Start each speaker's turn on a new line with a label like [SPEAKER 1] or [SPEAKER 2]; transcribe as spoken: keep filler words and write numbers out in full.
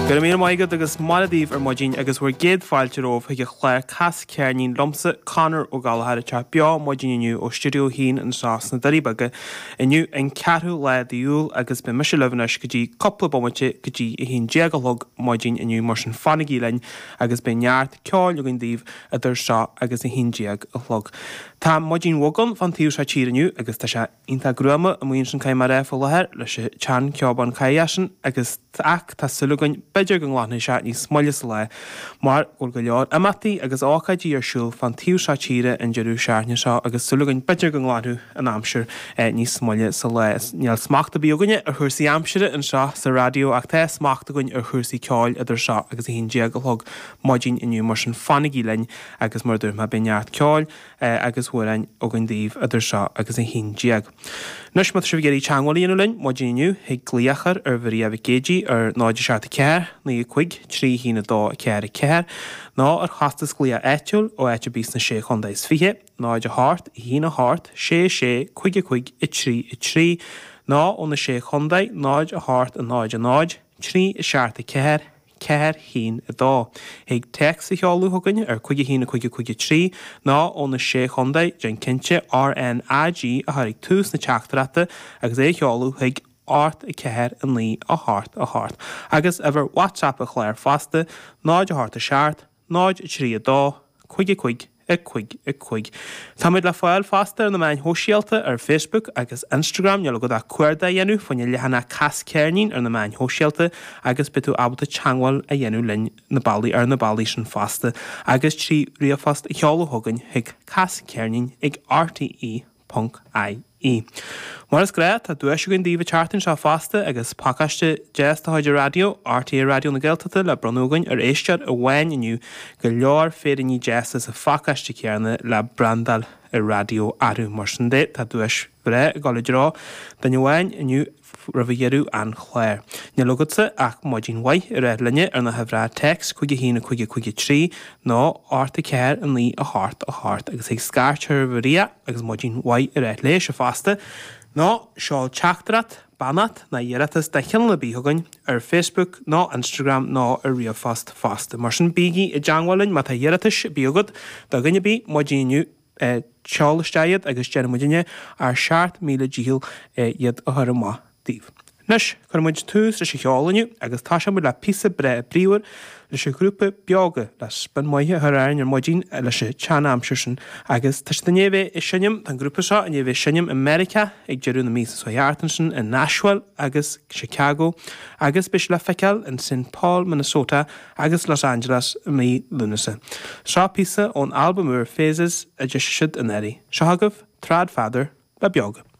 [SPEAKER 1] Gur mí maigad agus maladíh ar modín agus bhuiir géad fáilte róh ag chléir cas cearnín lomsa Conor ó Galahad te beo modíniu ó Studio Hín an sás na daríbaga iniu an ceathrú le dúil agus be mis lehanis go dtí coppla bommate go dtí i hín déagalog modín iniu mar sin fannaí lein agus be neart ceáil agin díomh a dúir seo agus i hín déag a log. Tá modín wogan fan tíú se tíirniu agus tá se inta gruama a muon sin caiim mar réf lethir leis se tean ceában caiasan agus ach tá sulugain beidir go ngláthna se ní smoilis le mar gur go leor amataí agus ácaidí ar siúil fan tíú se tíre an dearú seaarne seo agus sulugain beidir go ngláthú an amsir ní smoile sa le. Níall smachta bíogaine ar chuirsaí amsire an seo sa radio ach tá smachta goin ar chuirsaí ceáil idir seo agus i hín déag go thug modín iniu mar sin fannaí lein agus mar dúir má beneart ceáil agus bhuiin ógan díomh idir seo agus i hín déag. Nus mat se géirí teangáilíonú lein modíniu ag glíachar ar bhí a gédí ar náidir seart a ceir ní chuig trí hína dó ceir a ceir ná ar chastas glía éitiúil ó éite bís na sé chundaéis fiche náid a háart hína háart sé sé chuig a chuig i trí i trí ná ó na sé chundaid náid a háart a náid a náid trí i seart a ceir ceir hín a dó. Ag text a cheáú thuganne ar chuige hína chuige chuige trí ná ó na sé chundaid den cinnte R N A G a thaigh tús na teachtarata agus é cheáú ag art a ceir an lí a háart a háart. Agus ever WhatsApp a chléir fasta náid a háart a seart, náid a trí a dó, chuige chuig a chuig a chuig. Táid le fáil fasta ar na main hóisialta ar Facebook agus Instagram neall go a cuairda a dhéanú fanne lehanana cas cearnín ar na main hóisialta agus bitú abbalta teangáil a dhéanú linn na bailí ar na bailí sin fasta agus trí riamhfast a cheála thugann ag cas cearnín ag R T E dot I E. Mar is gré tá dúis gon díomh chartan se fasta agus pácaiste jazz a háidir radio R T A radio na Gaeltachta le Brnúgain ar éistead a bhhain iniu go leor féidir ní jazz a fácaiste cearna le brandal i radio aru mar sin dé tá dúis bre a gáidirrá den bhhain iniu rahíarú an chléir. Ní lugadsa ach modín waith ar réad linne ar na hebhrá text chuige hína chuige chuige trí ná áirta ceir an lí a háart a háart agus ag scartear bhría agus modín waith ar réad léis a fasta ná seáil teachtarat banat na dhéiretas de cheanna bíthagain ar Facebook ná Instagram ná ar riamhfast fasta. Mar sin bíigi i deangáilinn má tá dhéiretas bíogad do gine bí modíniu teáilisteiad agus dearmidine ar seart míle díal iad a thura má díomh. Nus chur muid túús leis cheálainniu agus tá se mu le písa bre bríomhar leis a grúpa beaga leis ban maithe thráin ar modín leis teanna amsirsin agus tá den éheh i sinneam an grúpa seo an éheh sinneam America ag dearú na mísa Soheartansin in Nashville agus Chicago agus bis le feiceal in Saint Paul, Minnesota agus Los Angeles mí lunasa. Seo písa ón album ur Phases a de siad an éirí. Seo agah trád fadar ba beaga.